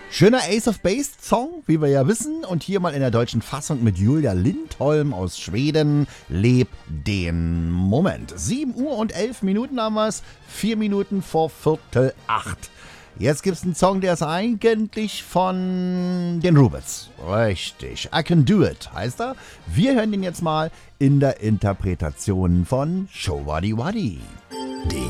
Schöner Ace of Base Song, wie wir ja wissen. Und hier mal in der deutschen Fassung mit Julia Lindholm aus Schweden. Leb den Moment. 7:11 haben wir es. 4 Minuten vor 7:45. Jetzt gibt es einen Song, der ist eigentlich von den Rubens. Richtig. I Can Do It heißt er. Wir hören den jetzt mal in der Interpretation von Showaddy Waddy.